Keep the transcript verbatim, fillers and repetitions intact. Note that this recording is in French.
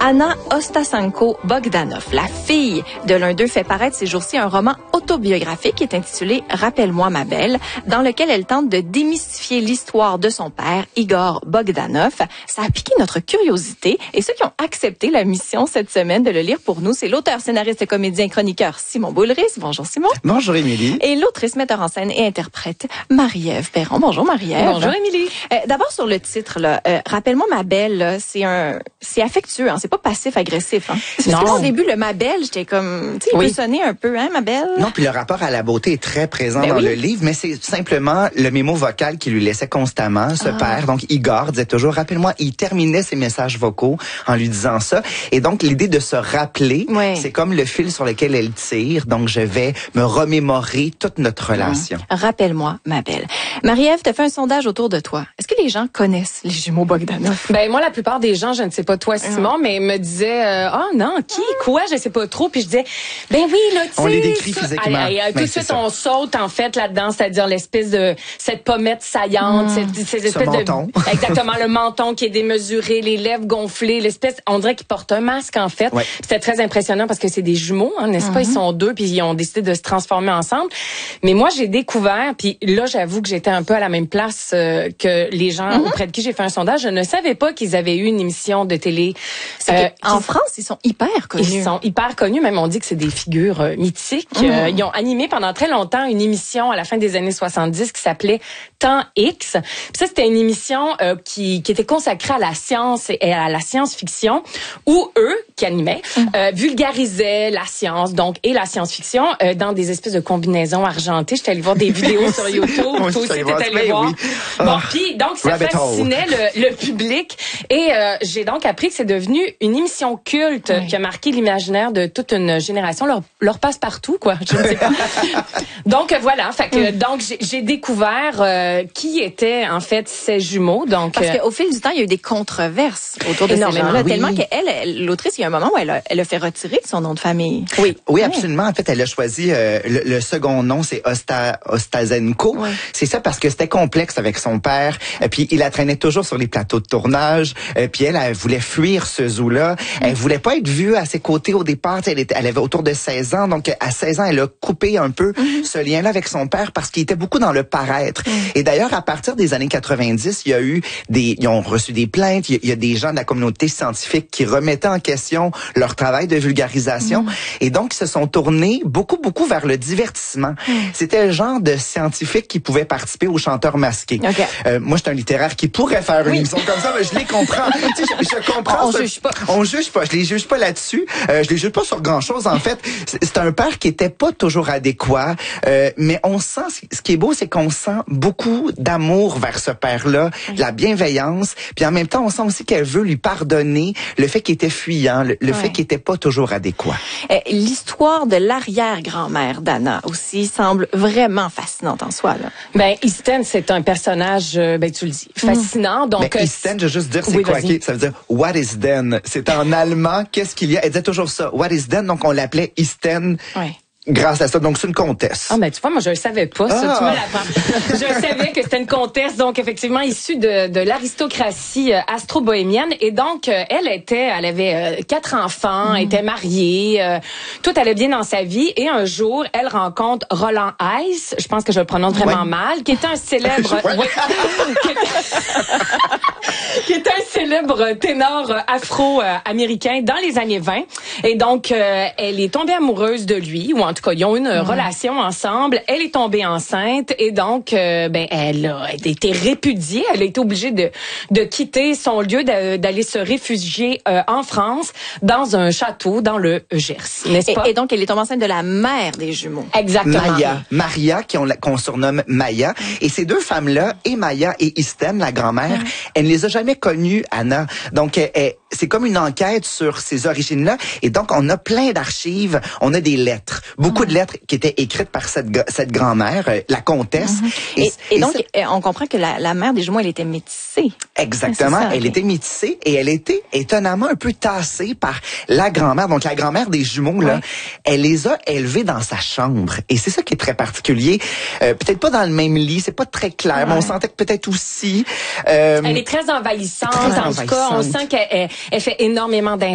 Anna Ostasenko-Bogdanov, la fille de l'un d'eux, fait paraître ces jours-ci un roman autobiographique qui est intitulé « Rappelle-moi ma belle », dans lequel elle tente de démystifier l'histoire de son père, Igor Bogdanov. Ça a piqué notre curiosité et ceux qui ont accepté la mission cette semaine de le lire pour nous, c'est l'auteur, scénariste, comédien, chroniqueur Simon Boulris. Bonjour Simon. Bonjour Émilie. Et l'autrice, metteur en scène et interprète Marie-Ève Perron. Bonjour Marie-Ève. Bonjour Émilie. Euh, D'abord sur le titre, là, euh, Rappelle-moi ma belle, c'est un, c'est affectueux, hein, c'est pas passif-agressif. Hein. Parce que au début, le ma belle, j'étais comme, tu sais, il oui. peut sonner un peu, hein, ma belle. Non, puis le rapport à la beauté est très présent ben dans oui. le livre, mais c'est simplement le mémo vocal qui lui laissait constamment, ce ah. père. Donc, Igor disait toujours, rappelle-moi, il terminait ses messages vocaux en lui disant ça. Et donc, l'idée de se rappeler, ouais. c'est comme le fil sur lequel elle tire. Donc, je vais me remémorer toute notre relation. Mmh. Rappelle-moi, ma belle. Marie-Ève, t'as fait un sondage autour de toi. Est-ce que les gens connaissent les jumeaux Bogdanov? Ben moi, la plupart des gens, je ne sais pas toi, Simon, mmh. mais me disaient, euh, oh non, qui, quoi, je sais pas trop. Puis je disais, ben oui, là, tu sais. On les décrit ça, physiquement. Allez, allez, tout de suite, ça. on saute en fait là-dedans, c'est-à-dire l'espèce de cette pommette saillante, mmh. cette, cette espèce Ce menton. de exactement le menton qui est démesuré, les lèvres gonflées, l'espèce, on dirait qu'ils portent un masque en fait. Ouais. C'était très impressionnant parce que c'est des jumeaux, hein, n'est-ce mmh. pas? Ils sont deux, puis ils ont décidé de se transformer ensemble. Mais moi, j'ai découvert, puis là, j'avoue que j'étais un peu à la même place euh, que les gens mmh. auprès de qui j'ai fait un sondage. Je ne savais pas qu'ils avaient eu une émission de télé. Euh, en France, ils sont hyper connus. Ils sont hyper connus, même on dit que c'est des figures euh, mythiques. Mmh. Euh, ils ont animé pendant très longtemps une émission à la fin des années soixante-dix qui s'appelait Temps X. Puis ça, c'était une émission euh, qui, qui était consacrée à la science et à la science-fiction, où eux, qui animaient, mmh. euh, vulgarisaient la science, donc et la science-fiction euh, dans des espèces de combinaisons argentées. J'étais allée voir des vidéos sur YouTube. Moi, Toi aussi, t'es allé oui. voir. Oh. Bon, puis donc ça Rabbit fascinait le, le public et euh, j'ai donc appris que c'est devenu une émission culte oui. qui a marqué l'imaginaire de toute une génération. Leur, leur passe-partout, quoi. Je ne sais pas. Donc voilà. Fait que mm. donc j'ai, j'ai découvert euh, qui étaient en fait ces jumeaux. Donc parce euh, qu'au fil du temps, il y a eu des controverses autour de ces gens-là, oui. tellement qu'elle, elle, l'autrice, il y a un moment où elle a, elle a fait retirer son nom de famille. Oui, oui, absolument. En fait, elle a choisi euh, le, le second nom, c'est Osta, Ostasenko. Oui. C'est ça parce que c'était complexe avec son père. Et puis il la traînait toujours sur les plateaux de tournage. Et puis elle, elle voulait fuir ce zoo-là. Mm. Elle voulait pas être vue à ses côtés au départ. Elle, était, elle avait autour de seize ans. Donc à seize ans, elle a coupé un peu mm. ce lien-là avec son père parce qu'il était beaucoup dans le paraître. Mm. Et d'ailleurs, à partir des années quatre-vingt-dix, il y a eu des, ils ont reçu des plaintes. Il y a des gens de la communauté scientifique qui remettaient en question leur travail de vulgarisation. Mm. Et donc, ils se sont tournés beaucoup, beaucoup vers le divertissement. Mm. C'était le genre de scientifique qui pouvait participer aux chanteurs masqués. Okay. Euh, moi, j'étais un littéraire qui pourrait faire une oui. émission comme ça, mais je les comprends. tu sais, je, je comprends. On ça. juge pas. On juge pas. Je les juge pas là-dessus. Euh, je les juge pas sur grand-chose. En fait, c'est un père qui était pas toujours adéquat, euh, mais on sent. Ce qui est beau, c'est qu'on sent beaucoup d'amour vers ce père-là, oui. de la bienveillance. Puis en même temps, on sent aussi qu'elle veut lui pardonner le fait qu'il était fuyant, le, le oui. fait qu'il était pas toujours adéquat. Euh, l'histoire de l'arrière-grand-mère d'Anna aussi semble vraiment fascinante en soi. Là. Ben, Isten, c'est un personnage, ben tu le dis, fascinant. Mmh. Donc, ben, Isten, je veux juste dire, c'est oui, quoi? Okay? Ça veut dire what is then? C'est en allemand. Qu'est-ce qu'il y a? Elle disait toujours ça. What is then? Donc on l'appelait Isten. Oui. Grâce à ça. Donc, c'est une comtesse. Ah, ben, tu vois, moi, je le savais pas, ça. Ah. Tu me l'apprends. Je savais que c'était une comtesse, donc, effectivement, issue de, de l'aristocratie euh, astro-bohémienne. Et donc, euh, elle était, elle avait euh, quatre enfants, mm. était mariée, euh, tout allait bien dans sa vie. Et un jour, elle rencontre Roland Heiss, je pense que je le prononce vraiment ouais. mal, qui était un célèbre... ouais. qui, était, qui était un célèbre ténor afro-américain dans les années vingt. Et donc, euh, elle est tombée amoureuse de lui, ou en En tout cas, ils ont une mmh. relation ensemble. Elle est tombée enceinte et donc, euh, ben, elle a été répudiée. Elle a été obligée de de quitter son lieu, de, d'aller se réfugier euh, en France dans un château dans le Gers, n'est-ce pas? Et, et donc, elle est tombée enceinte de la mère des jumeaux. Exactement. Maya, Maria, qui on, qu'on surnomme Maya. Mmh. Et ces deux femmes-là, et Maya et Isten, la grand-mère, mmh. elle ne les a jamais connues, Anna. Donc, elle, elle, c'est comme une enquête sur ces origines-là. Et donc, on a plein d'archives. On a des lettres. Beaucoup de lettres qui étaient écrites par cette, cette grand-mère, euh, la comtesse. Mm-hmm. Et, et, et donc, ça, on comprend que la, la mère des jumeaux, elle était métissée. Exactement. Ça, elle okay. était métissée et elle était étonnamment un peu tassée par la grand-mère. Donc, la grand-mère des jumeaux, là, ouais. elle les a élevés dans sa chambre. Et c'est ça qui est très particulier. Euh, peut-être pas dans le même lit, c'est pas très clair, ouais. mais on sentait que peut-être aussi... Euh, elle est très envahissante. Très en envahissante. tout cas, on sent qu'elle elle, elle fait énormément